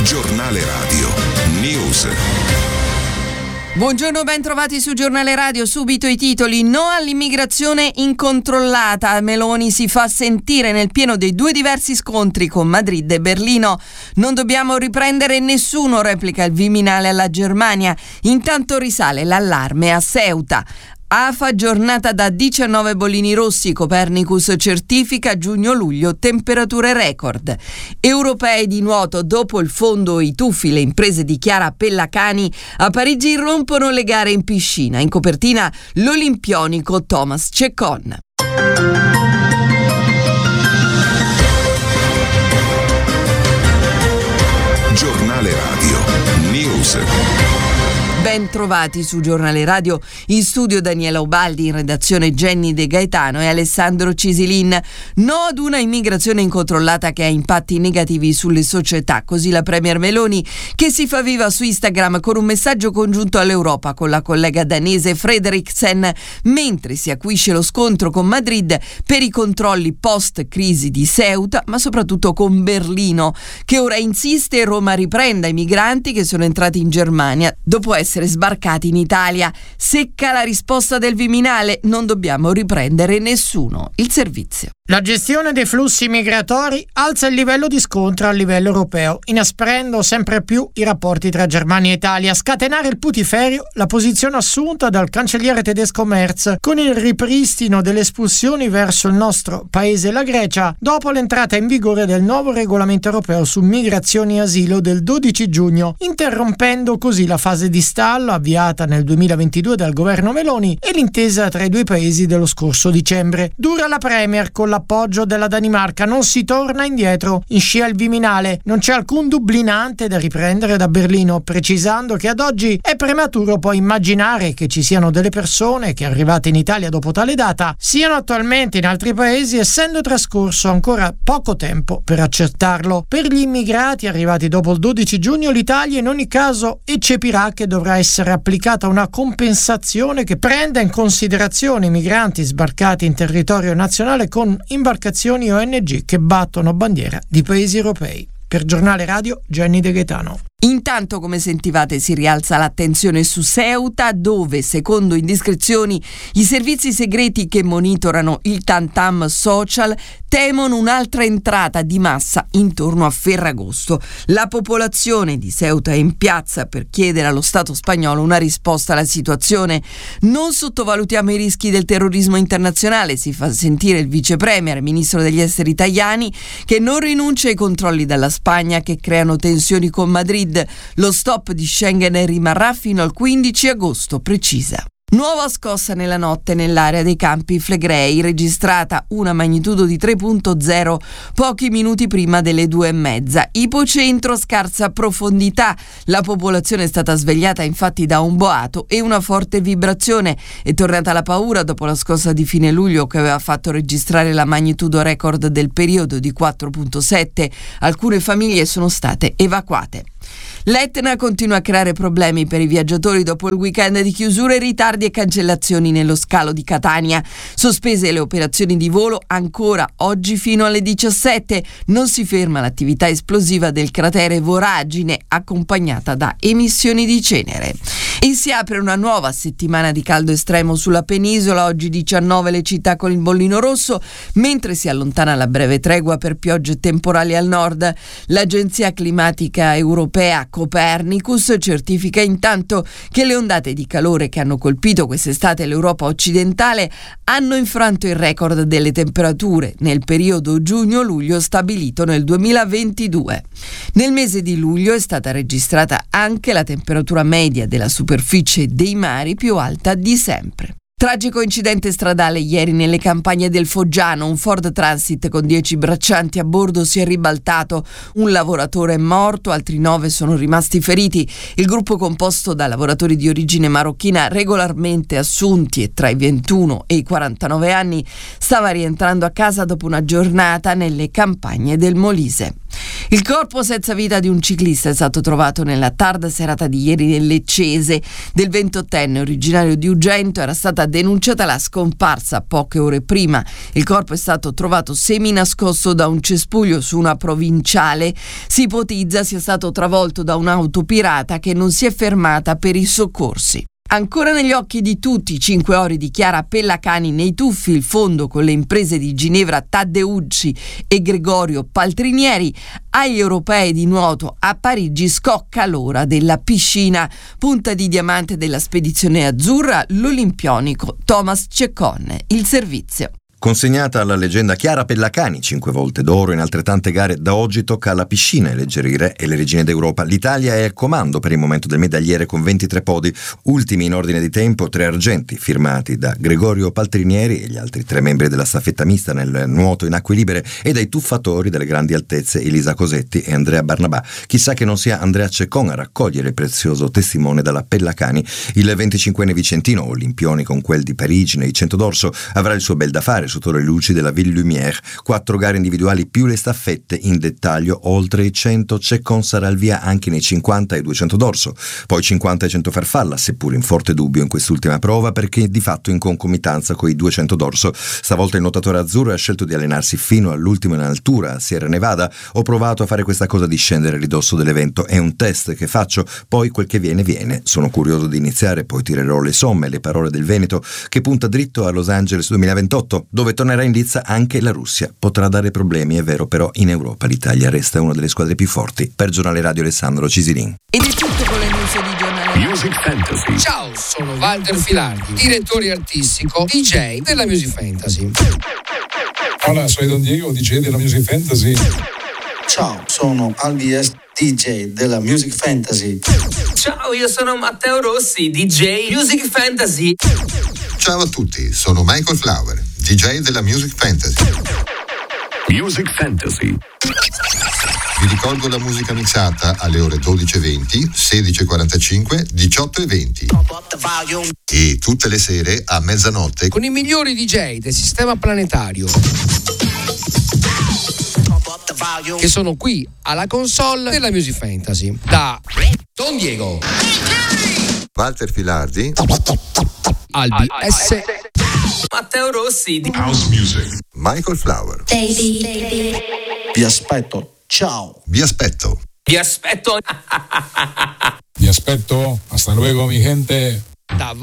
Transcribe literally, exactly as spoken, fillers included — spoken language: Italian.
Giornale Radio News. Buongiorno, ben trovati su Giornale Radio. Subito i titoli. No all'immigrazione incontrollata. Meloni si fa sentire nel pieno dei due diversi scontri con Madrid e Berlino. Non dobbiamo riprendere nessuno, replica il Viminale alla Germania. Intanto risale l'allarme a Ceuta. A F A giornata da diciannove bollini rossi, Copernicus certifica giugno-luglio temperature record. Europei di nuoto, dopo il fondo i tuffi, le imprese di Chiara Pellacani, a Parigi irrompono le gare in piscina. In copertina l'olimpionico Thomas Ceccon. Giornale Radio News. Ben trovati su Giornale Radio, in studio Daniela Ubaldi, in redazione Jenny De Gaetano e Alessandro Cisilin. No ad una immigrazione incontrollata che ha impatti negativi sulle società, così la Premier Meloni, che si fa viva su Instagram con un messaggio congiunto all'Europa con la collega danese Frederiksen, mentre si acuisce lo scontro con Madrid per i controlli post-crisi di Ceuta, ma soprattutto con Berlino, che ora insiste e Roma riprenda i migranti che sono entrati in Germania dopo essere sbarcati in Italia. Secca la risposta del Viminale: non dobbiamo riprendere nessuno. Il servizio. La gestione dei flussi migratori alza il livello di scontro a livello europeo, inasprendo sempre più i rapporti tra Germania e Italia. A scatenare il putiferio la posizione assunta dal cancelliere tedesco Merz con il ripristino delle espulsioni verso il nostro paese e la Grecia dopo l'entrata in vigore del nuovo regolamento europeo su migrazioni e asilo del dodici giugno, interrompendo così la fase di stallo avviata nel duemilaventidue dal governo Meloni e l'intesa tra i due paesi dello scorso dicembre. Dura la Premier con l'appoggio della Danimarca, non si torna indietro. In scia il Viminale: non c'è alcun dublinante da riprendere da Berlino, precisando che ad oggi è prematuro poi immaginare che ci siano delle persone che, arrivate in Italia dopo tale data, siano attualmente in altri paesi, essendo trascorso ancora poco tempo per accertarlo. Per gli immigrati arrivati dopo il dodici giugno l'Italia in ogni caso eccepirà che dovrà essere applicata una compensazione che prenda in considerazione i migranti sbarcati in territorio nazionale con imbarcazioni O N G che battono bandiera di paesi europei. Per Giornale Radio, Jenny De Gaetano. Intanto, come sentivate, si rialza l'attenzione su Ceuta, dove, secondo indiscrezioni, i servizi segreti che monitorano il tam-tam social temono un'altra entrata di massa intorno a Ferragosto. La popolazione di Ceuta è in piazza per chiedere allo Stato spagnolo una risposta alla situazione. Non sottovalutiamo i rischi del terrorismo internazionale, si fa sentire il vice premier, ministro degli esteri Tajani, che non rinuncia ai controlli dalla Spagna che creano tensioni con Madrid. Lo stop di Schengen rimarrà fino al quindici agosto, precisa. Nuova scossa nella notte nell'area dei Campi Flegrei, registrata una magnitudo di tre virgola zero pochi minuti prima delle due e mezza. Ipocentro, scarsa profondità. La popolazione è stata svegliata infatti da un boato e una forte vibrazione. È tornata la paura dopo la scossa di fine luglio che aveva fatto registrare la magnitudo record del periodo di quattro virgola sette. Alcune famiglie sono state evacuate. L'Etna continua a creare problemi per i viaggiatori dopo il weekend di chiusure, ritardi e cancellazioni nello scalo di Catania. Sospese le operazioni di volo ancora oggi fino alle diciassette. Non si ferma l'attività esplosiva del cratere Voragine, accompagnata da emissioni di cenere. E si apre una nuova settimana di caldo estremo sulla penisola. Oggi diciannove le città con il bollino rosso, mentre si allontana la breve tregua per piogge temporali al nord. L'Agenzia Climatica Europea Copernicus certifica intanto che le ondate di calore che hanno colpito quest'estate l'Europa occidentale hanno infranto il record delle temperature nel periodo giugno-luglio stabilito nel duemilaventidue. Nel mese di luglio è stata registrata anche la temperatura media della superficie dei mari più alta di sempre. Tragico incidente stradale ieri nelle campagne del Foggiano. Un Ford Transit con dieci braccianti a bordo si è ribaltato. Un lavoratore è morto, altri nove sono rimasti feriti. Il gruppo, composto da lavoratori di origine marocchina regolarmente assunti e tra i ventuno e i quarantanove anni, stava rientrando a casa dopo una giornata nelle campagne del Molise. Il corpo senza vita di un ciclista è stato trovato nella tarda serata di ieri nel Leccese. Del ventottenne originario di Ugento era stata denunciata la scomparsa poche ore prima. Il corpo è stato trovato seminascosto da un cespuglio su una provinciale. Si ipotizza sia stato travolto da un'auto pirata che non si è fermata per i soccorsi. Ancora negli occhi di tutti, cinque ore di Chiara Pellacani nei tuffi, il fondo con le imprese di Ginevra Taddeucci e Gregorio Paltrinieri. Agli europei di nuoto a Parigi scocca l'ora della piscina. Punta di diamante della spedizione azzurra, l'olimpionico Thomas Ceccon. Il servizio. Consegnata alla leggenda Chiara Pellacani, cinque volte d'oro in altrettante gare, da oggi tocca alla piscina eleggere i re e le regine d'Europa. L'Italia è al comando per il momento del medagliere con ventitré podi, ultimi in ordine di tempo, tre argenti firmati da Gregorio Paltrinieri e gli altri tre membri della staffetta mista nel nuoto in acque libere e dai tuffatori delle grandi altezze Elisa Cosetti e Andrea Barnabà. Chissà che non sia Andrea Ceccon a raccogliere il prezioso testimone dalla Pellacani. Il venticinquenne vicentino, olimpionico con quel di Parigi nei cento d'orso, avrà il suo bel da fare sotto le luci della Ville Lumière. Quattro gare individuali più le staffette in dettaglio, oltre i cento. Ceccon sarà al via anche nei cinquanta e duecento d'orso, poi cinquanta e cento farfalla, seppur in forte dubbio in quest'ultima prova perché di fatto in concomitanza con i duecento d'orso. Stavolta il nuotatore azzurro ha scelto di allenarsi fino all'ultimo in altura a Sierra Nevada. Ho provato a fare questa cosa di scendere a ridosso dell'evento, è un test che faccio, poi quel che viene viene. Sono curioso di iniziare, poi tirerò le somme, le parole del Veneto che punta dritto a Los Angeles duemilaventotto, dove tornerà in lizza anche la Russia. Potrà dare problemi, è vero, però in Europa l'Italia resta una delle squadre più forti. Per Giornale Radio Alessandro Cisilin. Ed è tutto con le news di Giornale Music Fantasy. Ciao, sono Walter Filardi, direttore artistico, D J della Music Fantasy. Hola, soy Don Diego, D J della Music Fantasy. Ciao, sono Albies, D J della Music Fantasy. Ciao, io sono Matteo Rossi, D J Music Fantasy. Ciao a tutti, sono Michael Flower, D J della Music Fantasy. Music Fantasy. Vi ricordo la musica mixata alle ore dodici e venti, sedici e quarantacinque, diciotto e venti. E tutte le sere a mezzanotte Con i migliori D J del sistema planetario, che sono qui alla console della Music Fantasy. Da Don Diego, Walter Filardi, Albi S, Matteo Rossi, House Music. Michael Flower. Vi aspetto, ciao. Vi aspetto. vi aspetto. Vi aspetto. Hasta luego, mi gente. da